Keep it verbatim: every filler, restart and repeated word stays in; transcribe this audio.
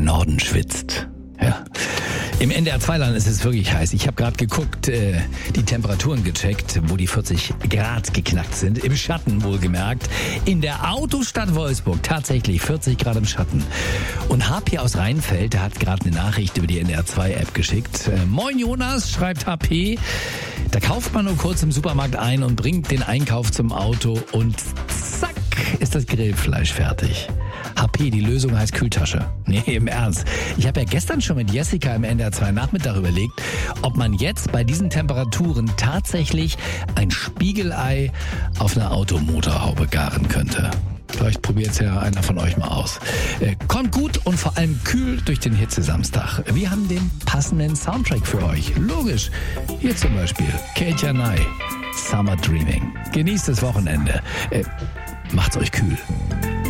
Norden schwitzt. Ja. Im N D R zwei Land ist es wirklich heiß. Ich habe gerade geguckt, äh, die Temperaturen gecheckt, wo die vierzig Grad geknackt sind. Im Schatten wohlgemerkt. In der Autostadt Wolfsburg tatsächlich vierzig Grad im Schatten. Und H P aus Rheinfeld, der hat gerade eine Nachricht über die N D R zwei App geschickt. Äh, Moin Jonas, schreibt H P. Da kauft man nur kurz im Supermarkt ein und bringt den Einkauf zum Auto und zack ist das Grillfleisch fertig. H P, die Lösung heißt Kühltasche. Nee, im Ernst. Ich habe ja gestern schon mit Jessica im N D R zwei Nachmittag überlegt, ob man jetzt bei diesen Temperaturen tatsächlich ein Spiegelei auf einer Automotorhaube garen könnte. Vielleicht probiert es ja einer von euch mal aus. Äh, kommt gut und vor allem kühl durch den Hitzesamstag. Wir haben den passenden Soundtrack für euch. Logisch. Hier zum Beispiel Kate Janai, Summer Dreaming. Genießt das Wochenende. Äh, macht's euch kühl.